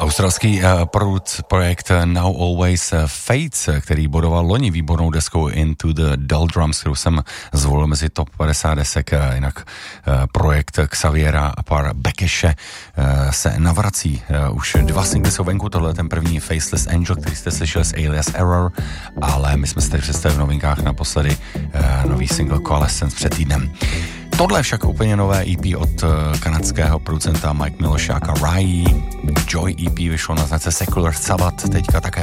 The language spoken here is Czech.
Australský projekt Now Always Fades, který bodoval loni výbornou deskou Into the Doldrums, kterou jsem zvolil mezi top 50 desek, jinak projekt Xaviera a Bekeše se navrací. Už 2 singly jsou venku, tohle je ten první Faceless Angel, který jste slyšeli z Alias Error, ale my jsme si tady představili v novinkách naposledy nový single Coalescence před týdnem. Tohle však úplně nové EP od kanadského producenta Mike Milošáka Rai. Joy EP vyšlo na značce Secular Sabbath, teďka také